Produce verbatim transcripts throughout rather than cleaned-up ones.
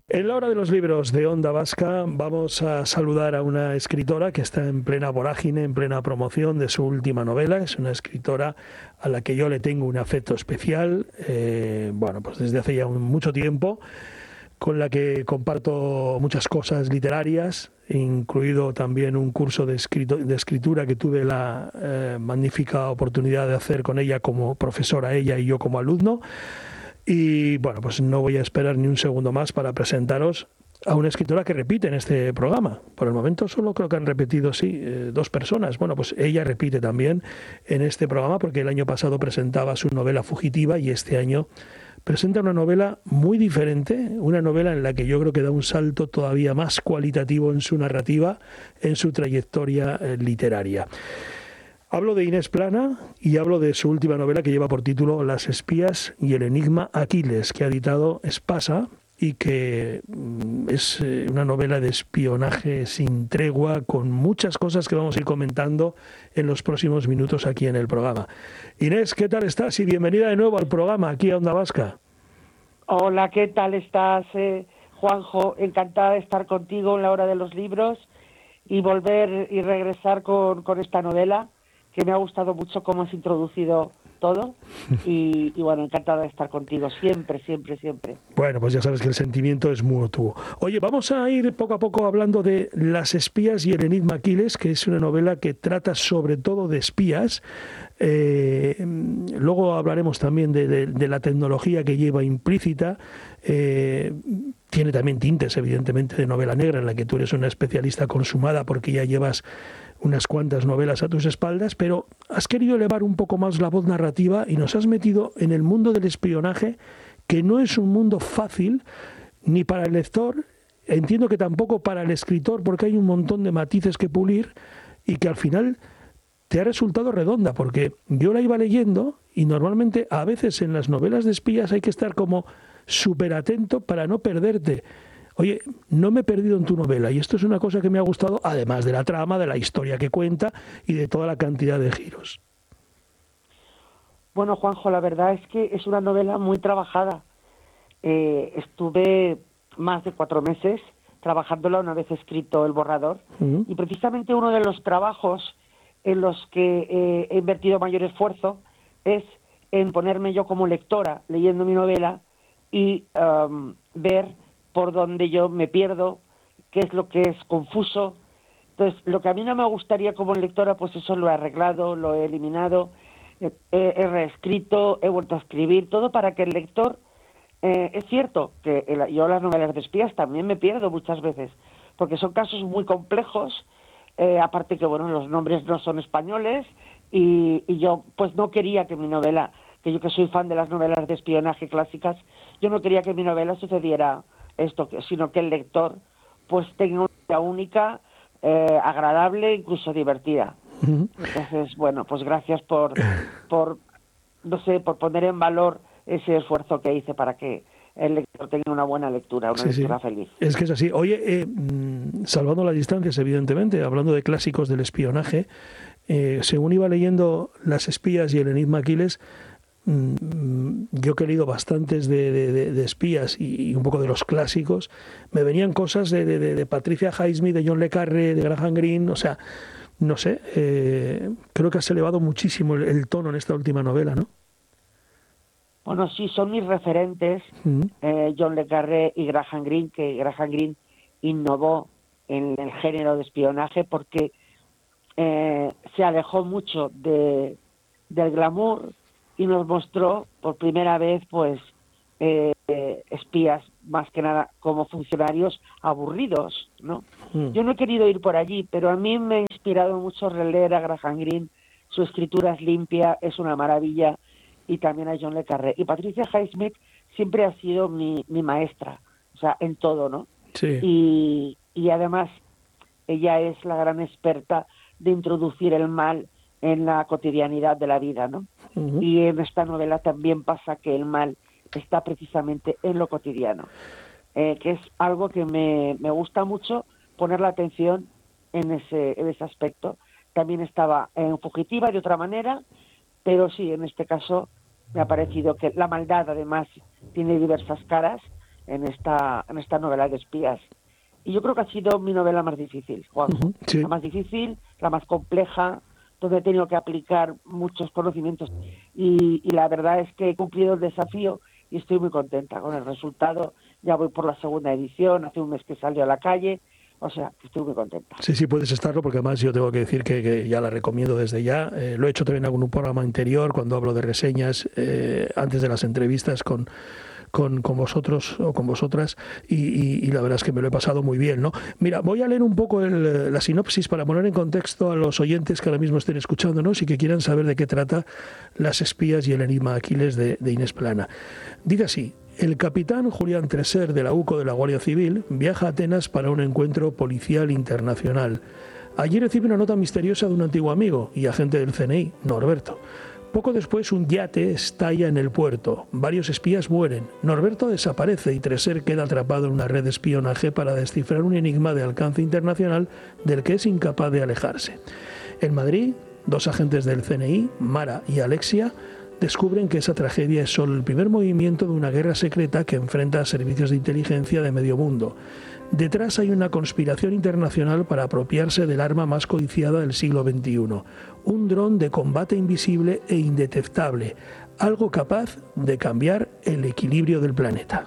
En la hora de los libros de Onda Vasca vamos a saludar a una escritora que está en plena vorágine, en plena promoción de su última novela. Es una escritora a la que yo le tengo un afecto especial, eh, bueno, pues desde hace ya un, mucho tiempo, con la que comparto muchas cosas literarias, incluido también un curso de, escrito, de escritura que tuve la eh, magnífica oportunidad de hacer con ella como profesora, ella y yo como alumno. Y bueno, pues no voy a esperar ni un segundo más para presentaros a una escritora que repite en este programa. Por el momento solo creo que han repetido, sí, eh, dos personas. Bueno, pues ella repite también en este programa porque el año pasado presentaba su novela Fugitiva y este año presenta una novela muy diferente, una novela en la que yo creo que da un salto todavía más cualitativo en su narrativa, en su trayectoria eh, literaria. Hablo de Inés Plana y hablo de su última novela que lleva por título Las espías y el enigma Aquiles, que ha editado Espasa y que es una novela de espionaje sin tregua, con muchas cosas que vamos a ir comentando en los próximos minutos aquí en el programa. Inés, ¿qué tal estás? Y bienvenida de nuevo al programa aquí a Onda Vasca. Hola, ¿qué tal estás, eh, Juanjo? Encantada de estar contigo en la hora de los libros y volver y regresar con, con esta novela, que me ha gustado mucho cómo has introducido todo y, y bueno, encantada de estar contigo siempre, siempre, siempre. Bueno, pues ya sabes que el sentimiento es mutuo. Oye, vamos a ir poco a poco hablando de Las espías y el enigma Aquiles, que es una novela que trata sobre todo de espías. Eh, luego hablaremos también de, de, de la tecnología que lleva implícita. Eh, tiene también tintes, evidentemente, de novela negra, en la que tú eres una especialista consumada porque ya llevas unas cuantas novelas a tus espaldas, pero has querido elevar un poco más la voz narrativa y nos has metido en el mundo del espionaje, que no es un mundo fácil ni para el lector, entiendo que tampoco para el escritor, porque hay un montón de matices que pulir y que al final te ha resultado redonda, porque yo la iba leyendo y normalmente a veces en las novelas de espías hay que estar como súper atento para no perderte. Oye, no me he perdido en tu novela y esto es una cosa que me ha gustado, además de la trama, de la historia que cuenta y de toda la cantidad de giros. Bueno, Juanjo, la verdad es que es una novela muy trabajada. Eh, estuve más de cuatro meses trabajándola una vez escrito el borrador uh-huh. y precisamente uno de los trabajos en los que eh, he invertido mayor esfuerzo es en ponerme yo como lectora leyendo mi novela y um, ver por donde yo me pierdo, qué es lo que es confuso. Entonces, lo que a mí no me gustaría como lectora, pues eso lo he arreglado, lo he eliminado, he, he reescrito, he vuelto a escribir, todo para que el lector... Eh, es cierto que el, yo las novelas de espías también me pierdo muchas veces, porque son casos muy complejos, eh, aparte que, bueno, los nombres no son españoles, y, y yo pues no quería que mi novela, que yo que soy fan de las novelas de espionaje clásicas, yo no quería que mi novela sucediera esto, sino que el lector pues tenga una idea única, eh, agradable, incluso divertida. Uh-huh. Entonces, bueno, pues gracias por, por, no sé, por poner en valor ese esfuerzo que hice para que el lector tenga una buena lectura, una sí, lectura sí. feliz. Es que es así. Oye, eh, salvando las distancias, evidentemente, hablando de clásicos del espionaje, eh, según iba leyendo Las espías y el enigma Aquiles, yo que he leído bastantes de, de, de espías y, y un poco de los clásicos, me venían cosas de, de, de Patricia Highsmith, de John le Carré, de Graham Greene, o sea, no sé, eh, creo que has elevado muchísimo el, el tono en esta última novela, ¿no? Bueno, sí, son mis referentes, uh-huh. eh, John le Carré y Graham Greene, que Graham Greene innovó en el género de espionaje porque eh, se alejó mucho de, del glamour y nos mostró por primera vez pues eh, eh, espías más que nada como funcionarios aburridos, ¿no? Mm. Yo no he querido ir por allí, pero a mí me ha inspirado mucho releer a Graham Greene, su escritura es limpia, es una maravilla, y también a John le Carré. Y Patricia Highsmith siempre ha sido mi, mi maestra, o sea, en todo, ¿no? Sí. Y, y además ella es la gran experta de introducir el mal en la cotidianidad de la vida, ¿no? Uh-huh. Y en esta novela también pasa que el mal está precisamente en lo cotidiano, eh, que es algo que me, me gusta mucho poner la atención en ese, en ese aspecto. También estaba en Fugitiva de otra manera, pero sí, en este caso me ha parecido que la maldad además tiene diversas caras, en esta, en esta novela de espías. Y yo creo que ha sido mi novela más difícil, Juanjo. Uh-huh, sí. La más difícil, la más compleja, donde he tenido que aplicar muchos conocimientos. Y, y la verdad es que he cumplido el desafío y estoy muy contenta con el resultado. Ya voy por la segunda edición, hace un mes que salió a la calle. O sea, estoy muy contenta. Sí, sí, puedes estarlo, porque además yo tengo que decir que, que ya la recomiendo desde ya. Eh, lo he hecho también en algún programa anterior, cuando hablo de reseñas, eh, antes de las entrevistas con, con, con vosotros o con vosotras, y, y, y la verdad es que me lo he pasado muy bien, ¿no? Mira, voy a leer un poco el, la sinopsis para poner en contexto a los oyentes que ahora mismo estén escuchándonos y que quieran saber de qué trata Las espías y el enigma Aquiles de, de Inés Plana. Dice así: el capitán Julián Treser, de la U C O de la Guardia Civil, viaja a Atenas para un encuentro policial internacional. Allí recibe una nota misteriosa de un antiguo amigo y agente del C N I, Norberto. Poco después, un yate estalla en el puerto. Varios espías mueren. Norberto desaparece y Treser queda atrapado en una red de espionaje para descifrar un enigma de alcance internacional del que es incapaz de alejarse. En Madrid, dos agentes del C N I, Mara y Alexia, descubren que esa tragedia es solo el primer movimiento de una guerra secreta que enfrenta a servicios de inteligencia de medio mundo. Detrás hay una conspiración internacional para apropiarse del arma más codiciada del siglo veintiuno, un dron de combate invisible e indetectable, algo capaz de cambiar el equilibrio del planeta.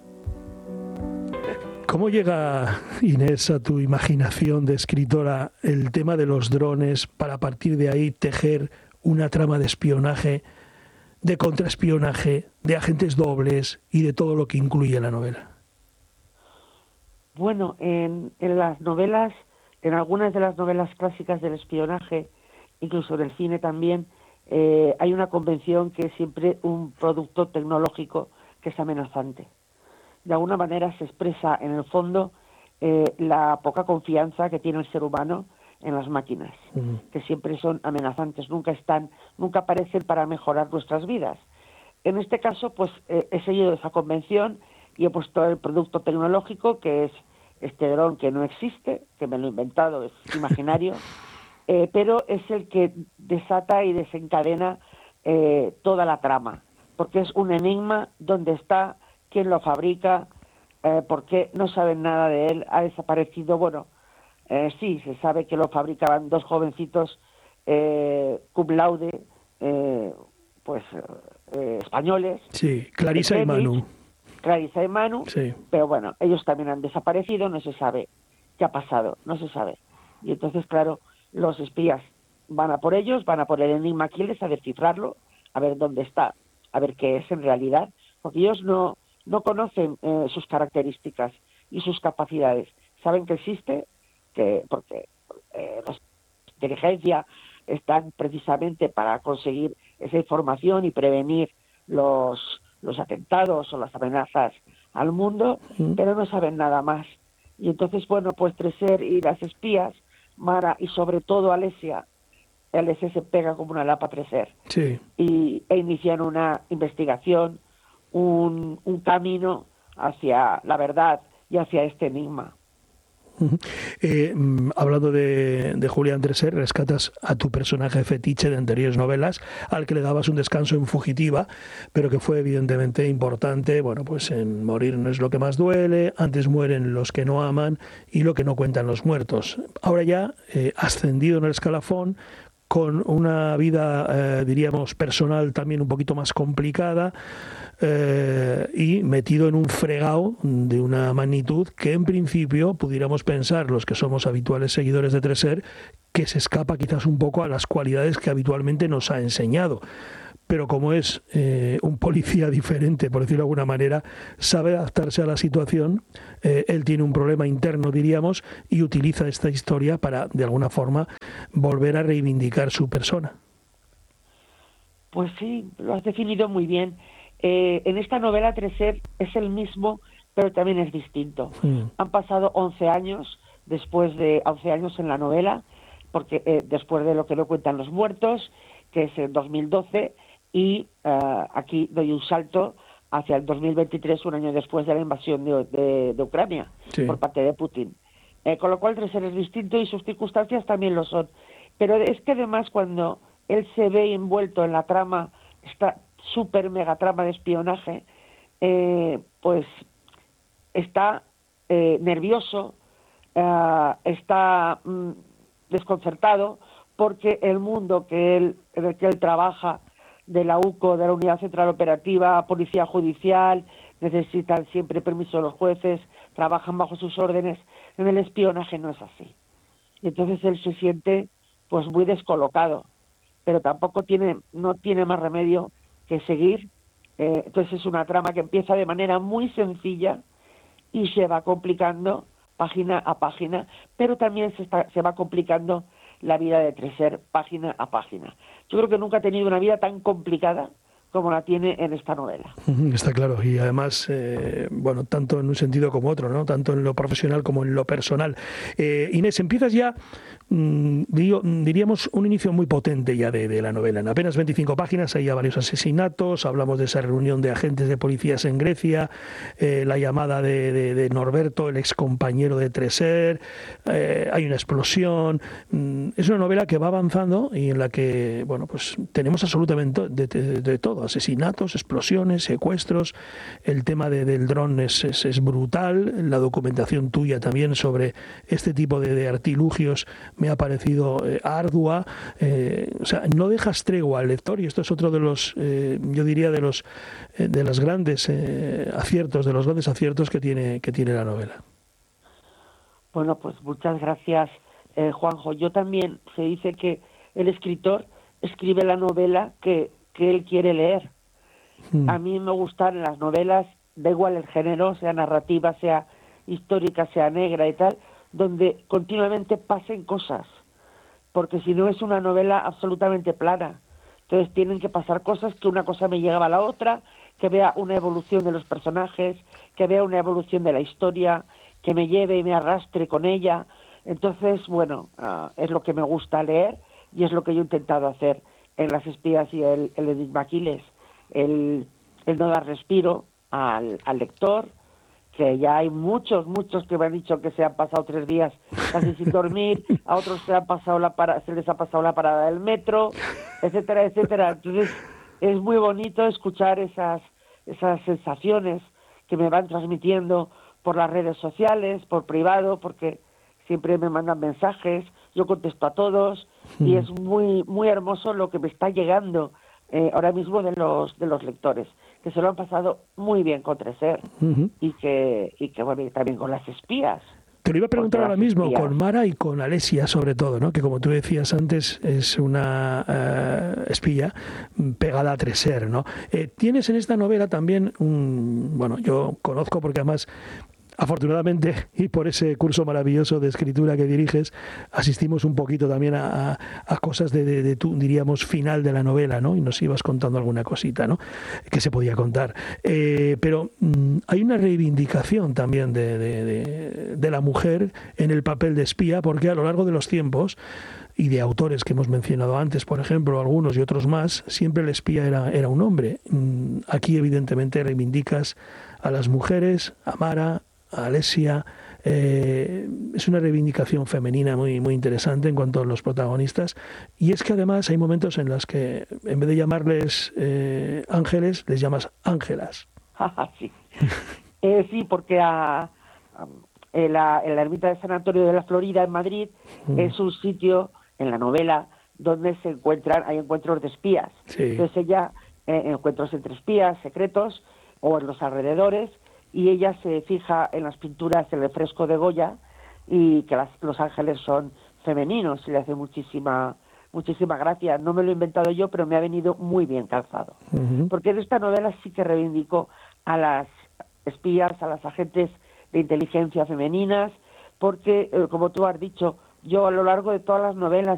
¿Cómo llega, Inés, a tu imaginación de escritora el tema de los drones para a partir de ahí tejer una trama de espionaje, de contraespionaje, de agentes dobles y de todo lo que incluye la novela? Bueno, en, en las novelas, en algunas de las novelas clásicas del espionaje, incluso en el cine también, eh, hay una convención que es siempre un producto tecnológico que es amenazante. De alguna manera se expresa en el fondo eh, la poca confianza que tiene el ser humano en las máquinas, uh-huh. que siempre son amenazantes, nunca están, nunca aparecen para mejorar nuestras vidas. En este caso, pues eh, he seguido esa convención y he puesto el producto tecnológico, que es este dron que no existe, que me lo he inventado, es imaginario, eh, pero es el que desata y desencadena eh, toda la trama, porque es un enigma: dónde está, quién lo fabrica, eh, por qué no saben nada de él, ha desaparecido. Bueno, Eh, sí, se sabe que lo fabricaban dos jovencitos eh, cum laude, eh, pues eh, españoles. Sí, Clarisa y Manu. Clarisa y Manu, sí. Pero bueno, ellos también han desaparecido, no se sabe qué ha pasado, no se sabe. Y entonces, claro, los espías van a por ellos, van a por el enigma Aquiles a descifrarlo, a ver dónde está, a ver qué es en realidad, porque ellos no, no conocen eh, sus características y sus capacidades. Saben que existe, que porque eh, la inteligencia están precisamente para conseguir esa información y prevenir los, los atentados o las amenazas al mundo, mm. pero no saben nada más. Y entonces, bueno, pues Treser y las espías, Mara y sobre todo Alexia, Alexia se pega como una lapa a Treser, sí. y, e inician una investigación, un, un camino hacia la verdad y hacia este enigma. Eh, hablando de, de Julián Treser, rescatas a tu personaje fetiche de anteriores novelas, al que le dabas un descanso en Fugitiva, pero que fue evidentemente importante. Bueno, pues en Morir no es lo que más duele, Antes mueren los que no aman y Lo que no cuentan los muertos. Ahora ya eh, ascendido en el escalafón, con una vida, eh, diríamos, personal también un poquito más complicada, eh, y metido en un fregado de una magnitud que en principio pudiéramos pensar, los que somos habituales seguidores de Treser, que se escapa quizás un poco a las cualidades que habitualmente nos ha enseñado. Pero como es eh, un policía diferente, por decirlo de alguna manera, sabe adaptarse a la situación. Eh, él tiene un problema interno, diríamos, y utiliza esta historia para, de alguna forma, volver a reivindicar su persona. Pues sí, lo has definido muy bien. Eh, en esta novela Treser es el mismo, pero también es distinto. Mm. Han pasado once años, después de once años en la novela, porque eh, después de Lo que no cuentan los muertos, que es en dos mil doce, y uh, aquí doy un salto hacia el dos mil veintitrés, un año después de la invasión de, de, de Ucrania, sí. por parte de Putin. Eh, con lo cual Treser es distinto y sus circunstancias también lo son. Pero es que además cuando él se ve envuelto en la trama, esta súper mega trama de espionaje, eh, pues está eh, nervioso, uh, está mm, desconcertado, porque el mundo que él, en el que él trabaja, de la U C O, de la Unidad Central Operativa, Policía Judicial, necesitan siempre permiso de los jueces, trabajan bajo sus órdenes. En el espionaje no es así. Y entonces él se siente pues muy descolocado, pero tampoco tiene, no tiene más remedio que seguir. Eh, entonces es una trama que empieza de manera muy sencilla y se va complicando página a página, pero también se, está, se va complicando la vida de Tresser página a página. Yo creo que nunca ha tenido una vida tan complicada como la tiene en esta novela. Está claro, y además, eh, bueno, tanto en un sentido como otro, ¿no? Tanto en lo profesional como en lo personal. Eh, Inés, empiezas ya, mmm, digo, diríamos, un inicio muy potente ya de, de la novela. En apenas veinticinco páginas hay ya varios asesinatos, hablamos de esa reunión de agentes de policías en Grecia, eh, la llamada de, de, de Norberto, el ex compañero de Tresser, eh, hay una explosión. Mm, es una novela que va avanzando y en la que, bueno, pues tenemos absolutamente de, de, de todo. Asesinatos, explosiones, secuestros, el tema de, del dron es, es, es brutal, la documentación tuya también sobre este tipo de, de artilugios me ha parecido eh, ardua, eh, o sea, no dejas tregua al lector, y esto es otro de los, eh, yo diría, de los eh, de los grandes eh, aciertos, de los grandes aciertos que tiene, que tiene la novela. Bueno, pues muchas gracias, eh, Juanjo. Yo también, se dice que el escritor escribe la novela que que él quiere leer. Mm. A mí me gustan las novelas, da igual el género, sea narrativa, sea histórica, sea negra y tal, donde continuamente pasen cosas, porque si no es una novela absolutamente plana. Entonces tienen que pasar cosas, que una cosa me llegaba a la otra, que vea una evolución de los personajes, que vea una evolución de la historia, que me lleve y me arrastre con ella. Entonces, bueno, uh, es lo que me gusta leer y es lo que yo he intentado hacer en Las espías y el, el enigma Aquiles, el, el no dar respiro al, al lector, que ya hay muchos, muchos que me han dicho que se han pasado tres días casi sin dormir, a otros se, han pasado la para, se les ha pasado la parada del metro, etcétera, etcétera. Entonces es muy bonito escuchar esas, esas sensaciones que me van transmitiendo por las redes sociales, por privado, porque siempre me mandan mensajes, yo contesto a todos, mm. y es muy muy hermoso lo que me está llegando eh, ahora mismo de los de los lectores, que se lo han pasado muy bien con Tresser, uh-huh. y que y que bueno, y también con Las espías. Te lo iba a preguntar ahora mismo, espías. Con Mara y con Alesia sobre todo, ¿no? Que como tú decías antes, es una uh, espía pegada a Tresser, ¿no? Eh, tienes en esta novela también un, bueno, yo conozco porque además, afortunadamente, y por ese curso maravilloso de escritura que diriges, asistimos un poquito también a, a, a cosas de, de, de tu, diríamos, final de la novela, ¿no? Y nos ibas contando alguna cosita, ¿no? Que se podía contar. Eh, pero mmm, hay una reivindicación también de, de, de, de la mujer en el papel de espía, porque a lo largo de los tiempos y de autores que hemos mencionado antes, por ejemplo, algunos y otros más, siempre el espía era, era un hombre. Aquí, evidentemente, reivindicas a las mujeres, a Mara, a Alesia. Eh, es una reivindicación femenina muy, muy interesante en cuanto a los protagonistas, y es que además hay momentos en los que en vez de llamarles eh, ángeles, les llamas ángelas. sí. eh, sí, porque a, a, en, la, en la ermita de San Antonio de la Florida en Madrid mm. es un sitio en la novela donde se encuentran, hay encuentros de espías. Sí. Entonces ella eh, encuentros entre espías secretos o en los alrededores, y ella se fija en las pinturas, en el fresco de Goya, y que las, los ángeles son femeninos, y le hace muchísima muchísima gracia. No me lo he inventado yo, pero me ha venido muy bien calzado. Uh-huh. Porque en esta novela sí que reivindico a las espías, a las agentes de inteligencia femeninas, porque, eh, como tú has dicho, yo a lo largo de todas las novelas